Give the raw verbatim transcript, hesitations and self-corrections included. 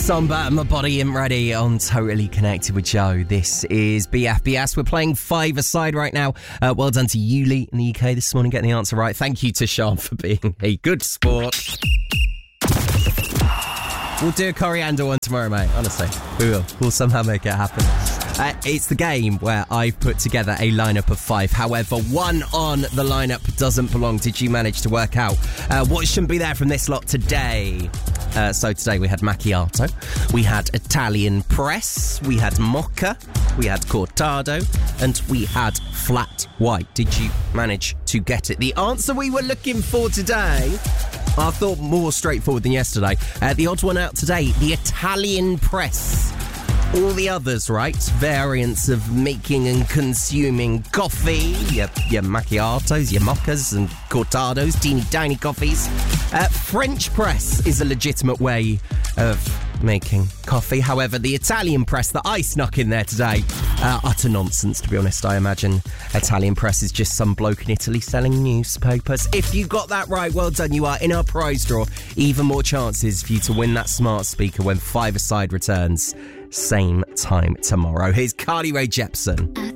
Samba and My Body Ain't Ready on Totally Connected with Joe. This is B F B S. We're playing five-a-side right now. Uh, well done to Yuli in the U K this morning getting the answer right. Thank you to Sean for being a good sport. We'll do a coriander one tomorrow, mate. Honestly, we will. We'll somehow make it happen. Uh, it's the game where I've put together a lineup of five. However, one on the lineup doesn't belong. Did you manage to work out uh, what shouldn't be there from this lot today? Uh, so today we had macchiato, we had Italian press, we had mocha, we had cortado, and we had flat white. Did you manage to get it? The answer we were looking for today, I thought more straightforward than yesterday. Uh, the odd one out today, the Italian press. All the others, right? Variants of making and consuming coffee, your, your macchiatos, your mochas and cortados, teeny tiny coffees. Uh, French press is a legitimate way of making coffee. However, the Italian press that I snuck in there today, uh, utter nonsense, to be honest. I imagine Italian press is just some bloke in Italy selling newspapers. If you got that right, well done. You are in our prize draw. Even more chances for you to win that smart speaker when Five-a-Side returns. Same time tomorrow. Here's Carly Rae Jepsen.